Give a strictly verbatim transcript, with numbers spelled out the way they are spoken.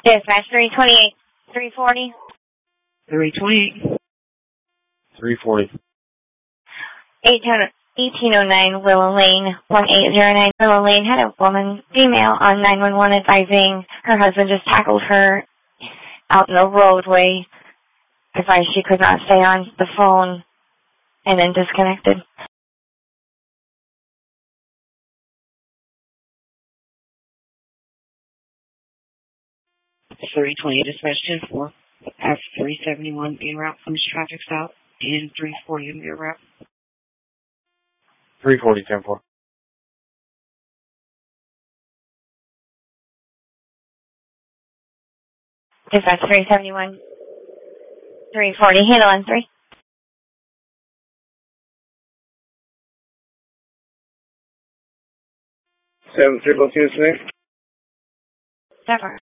Dispatch three twenty-eight, three forty. three twenty-eight. three forty. eighteen oh nine Willow Lane, one eight zero nine Willow Lane had a woman, female, on nine one one advising her husband just tackled her out in the roadway, advised she could not stay on the phone, and then disconnected. three twenty dispatch ten four. F three seventy-one en route from traffic stop and three forty in your route. three forty, ten four. Dispatch three seventy-one, three forty, handle on three. seven triple two six. Never.